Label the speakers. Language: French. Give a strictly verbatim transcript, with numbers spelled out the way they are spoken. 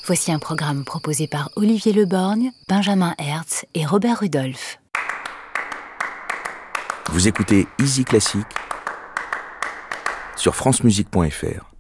Speaker 1: Voici un programme proposé par Olivier Leborgne, Benjamin Hertz et Robert Rudolph.
Speaker 2: Vous écoutez Easy Classique sur francemusique point f r.